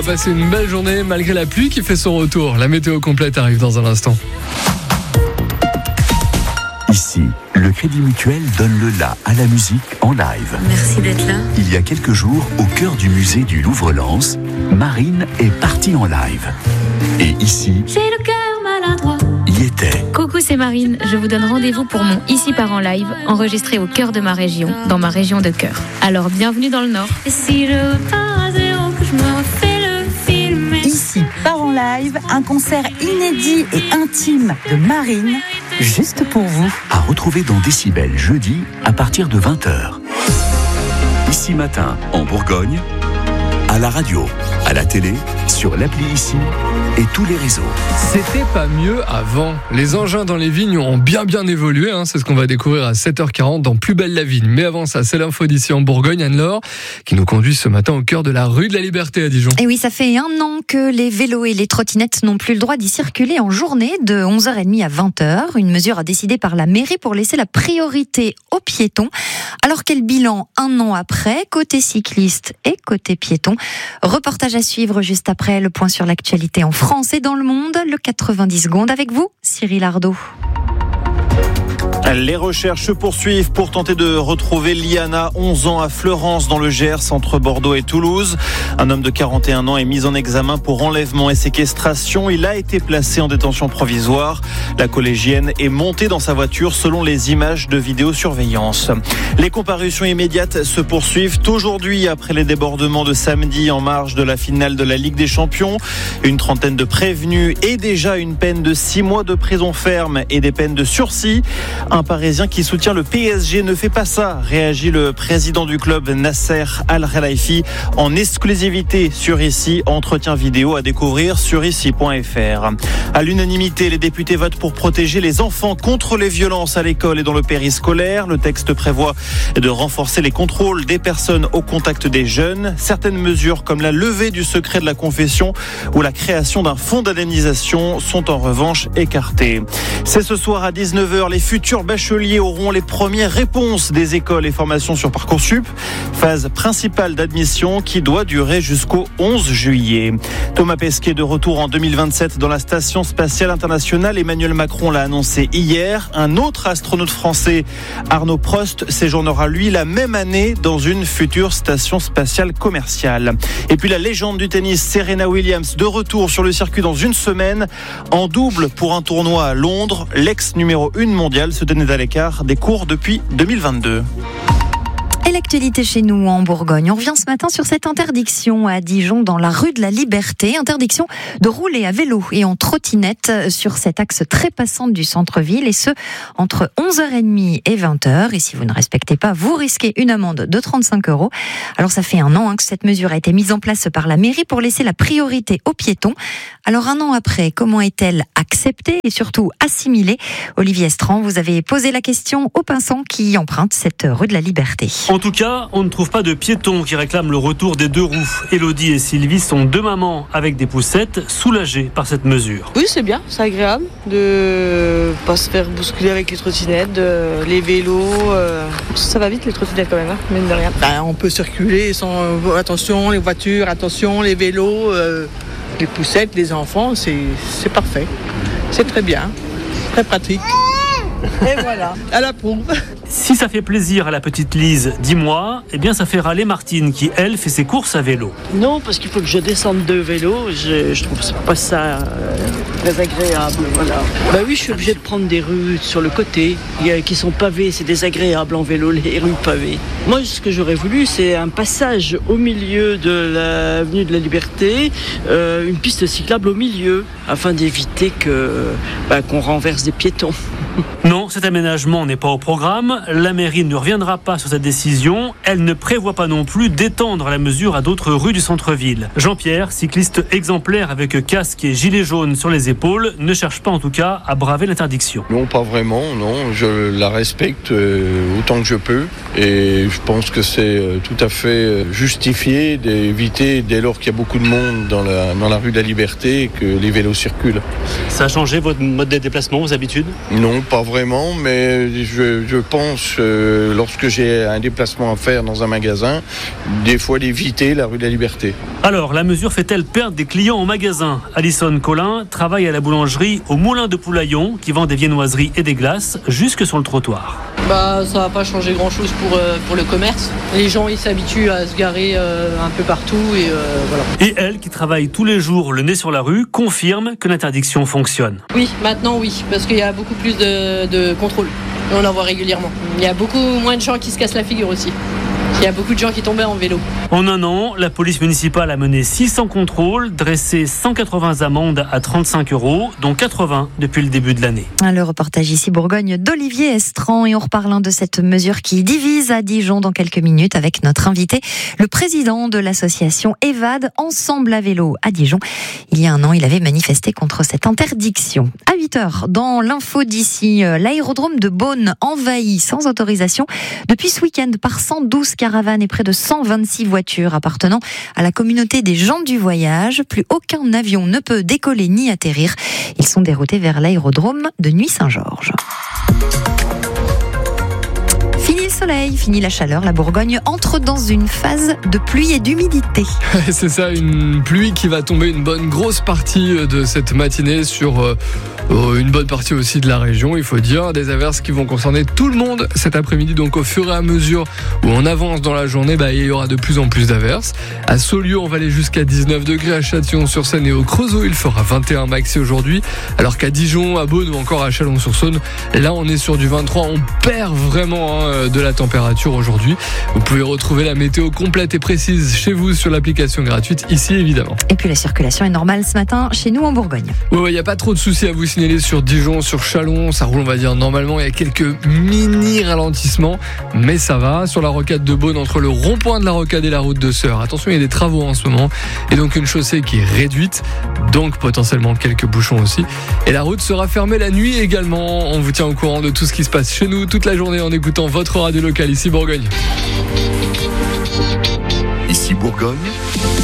Passez une belle journée malgré la pluie qui fait son retour. La météo complète arrive dans un instant. Ici, le Crédit Mutuel donne le la à la musique en live. Merci d'être là. Il y a quelques jours, au cœur du musée du Louvre-Lens, Marine est partie en live. Et ici, J'ai le cœur maladroit. y était. Coucou, c'est Marine. Je vous donne rendez-vous pour mon Ici part en live, enregistré au cœur de ma région, dans ma région de cœur. Alors, bienvenue dans le Nord. Et si je repars à zéro, que je me refais le film. Ici part en live, un concert inédit et intime de Marine, juste pour vous. À retrouver dans Décibel jeudi à partir de 20h. Ici matin, en Bourgogne, à la radio, à la télé, sur l'appli Ici et tous les réseaux. C'était pas mieux avant. Les engins dans les vignes ont bien évolué. C'est ce qu'on va découvrir à 7h40 dans Plus belle la vigne. Mais avant ça, c'est l'info d'ici en Bourgogne, Anne-Laure, qui nous conduit ce matin au cœur de la rue de la Liberté à Dijon. Et oui, ça fait 1 an que les vélos et les trottinettes n'ont plus le droit d'y circuler en journée de 11h30 à 20h. Une mesure décidée par la mairie pour laisser la priorité aux piétons. Alors quel bilan 1 an après, côté cycliste et côté piéton? Reportage à suivre juste après le point sur l'actualité en France et dans le monde. Le 90 secondes avec vous, Cyril Ardo. Les recherches se poursuivent pour tenter de retrouver Liana, 11 ans, à Fleurance, dans le Gers, entre Bordeaux et Toulouse. Un homme de 41 ans est mis en examen pour enlèvement et séquestration. Il a été placé en détention provisoire. La collégienne est montée dans sa voiture selon les images de vidéosurveillance. Les comparutions immédiates se poursuivent aujourd'hui après les débordements de samedi en marge de la finale de la Ligue des Champions. Une trentaine de prévenus et déjà une peine de 6 mois de prison ferme et des peines de sursis. Un Parisien qui soutient le PSG ne fait pas ça, réagit le président du club Nasser Al-Khelaifi en exclusivité sur Ici. Entretien vidéo à découvrir sur ici.fr. À l'unanimité, les députés votent pour protéger les enfants contre les violences à l'école et dans le périscolaire. Le texte prévoit de renforcer les contrôles des personnes au contact des jeunes. Certaines mesures comme la levée du secret de la confession ou la création d'un fonds d'indemnisation sont en revanche écartées. C'est ce soir à 19h, les futurs bacheliers auront les premières réponses des écoles et formations sur Parcoursup. Phase principale d'admission qui doit durer jusqu'au 11 juillet. Thomas Pesquet de retour en 2027 dans la Station spatiale internationale. Emmanuel Macron l'a annoncé hier. Un autre astronaute français, Arnaud Prost, séjournera lui la même année dans une future station spatiale commerciale. Et puis la légende du tennis, Serena Williams, de retour sur le circuit dans une semaine. En double pour un tournoi à Londres. L'ex numéro 1 mondiale se tenait à l'écart des cours depuis 2022. Et l'actualité chez nous en Bourgogne. On revient ce matin sur cette interdiction à Dijon dans la rue de la Liberté. Interdiction de rouler à vélo et en trottinette sur cet axe très passant du centre-ville et ce, entre 11h30 et 20h. Et si vous ne respectez pas, vous risquez une amende de 35 €. Alors ça fait 1 an que cette mesure a été mise en place par la mairie pour laisser la priorité aux piétons. Alors 1 an après, comment est-elle acceptée et surtout assimilée? Olivier Estran, vous avez posé la question aux pinsans qui empruntent cette rue de la Liberté. En tout cas, on ne trouve pas de piétons qui réclament le retour des 2 roues. Élodie et Sylvie sont 2 mamans avec des poussettes, soulagées par cette mesure. Oui, c'est bien, c'est agréable de pas se faire bousculer avec les trottinettes, les vélos. Ça va vite les trottinettes quand même, mine de rien. On peut circuler sans attention, les voitures, attention, les vélos, les poussettes, les enfants, c'est parfait. C'est très bien, très pratique. Et voilà, à la pompe. Si ça fait plaisir à la petite Lise, 10 mois, eh bien ça fait râler Martine qui, elle, fait ses courses à vélo. Non, parce qu'il faut que je descende de vélo. Je trouve pas ça très agréable. Voilà. Bah oui, je suis obligée de prendre des rues sur le côté qui sont pavées. C'est désagréable en vélo, les rues pavées. Moi, ce que j'aurais voulu, c'est un passage au milieu de l'avenue de la Liberté, une piste cyclable au milieu, afin d'éviter qu'on renverse des piétons. Non, cet aménagement n'est pas au programme. La mairie ne reviendra pas sur cette décision. Elle ne prévoit pas non plus d'étendre la mesure à d'autres rues du centre-ville. Jean-Pierre, cycliste exemplaire avec casque et gilet jaune sur les épaules, ne cherche pas en tout cas à braver l'interdiction. Non, pas vraiment, non. Je la respecte autant que je peux. Et je pense que c'est tout à fait justifié d'éviter, dès lors qu'il y a beaucoup de monde dans la rue de la Liberté, que les vélos circulent. Ça a changé votre mode de déplacement, vos habitudes ? Non, Pas vraiment, mais je pense, lorsque j'ai un déplacement à faire dans un magasin, des fois d'éviter la rue de la Liberté. Alors, la mesure fait-elle perdre des clients au magasin ? Alison Collin travaille à la boulangerie au Moulin de Poulaillon, qui vend des viennoiseries et des glaces jusque sur le trottoir. Ça va pas changer grand-chose pour le commerce. Les gens, ils s'habituent à se garer un peu partout et voilà. Et elle, qui travaille tous les jours le nez sur la rue, confirme que l'interdiction fonctionne. Oui, maintenant oui, parce qu'il y a beaucoup plus de contrôle. Et on en voit régulièrement. Il y a beaucoup moins de gens qui se cassent la figure aussi. Il y a beaucoup de gens qui tombaient en vélo. En un an, la police municipale a mené 600 contrôles, dressé 180 amendes à 35 €, dont 80 depuis le début de l'année. Le reportage ici Bourgogne d'Olivier Estran, et on reparle de cette mesure qui divise à Dijon dans quelques minutes avec notre invité, le président de l'association EVAD, Ensemble à vélo à Dijon. Il y a un an, il avait manifesté contre cette interdiction. À 8h, dans l'info d'ici, l'aérodrome de Beaune envahi sans autorisation depuis ce week-end par 112 caravanes et près de 126 voitures appartenant à la communauté des gens du voyage. Plus aucun avion ne peut décoller ni atterrir. Ils sont déroutés vers l'aérodrome de Nuits-Saint-Georges. Fini le soleil, fini la chaleur, la Bourgogne entre dans une phase de pluie et d'humidité. C'est ça, une pluie qui va tomber une bonne grosse partie de cette matinée sur une bonne partie aussi de la région, il faut dire. Des averses qui vont concerner tout le monde cet après-midi. Donc au fur et à mesure où on avance dans la journée, il y aura de plus en plus d'averses. À Saulieu, on va aller jusqu'à 19 degrés. À Châtillon-sur-Saône et au Creusot, il fera 21 maxi aujourd'hui. Alors qu'à Dijon, à Beaune ou encore à Chalon-sur-Saône, là on est sur du 23. On perd vraiment de la température aujourd'hui. Vous pouvez retrouver la météo complète et précise chez vous sur l'application gratuite, ici évidemment. Et puis la circulation est normale ce matin chez nous en Bourgogne. Ouais, il n'y a pas trop de soucis à vous signaler sur Dijon, sur Chalon. Ça roule, on va dire, normalement. Il y a quelques mini ralentissements, mais ça va. Sur la rocade de Beaune, entre le rond-point de la rocade et la route de Sœur, attention, il y a des travaux en ce moment. Et donc une chaussée qui est réduite, donc potentiellement quelques bouchons aussi. Et la route sera fermée la nuit également. On vous tient au courant de tout ce qui se passe chez nous toute la journée en écoutant votre radio locale, ici Bourgogne. Ici Bourgogne.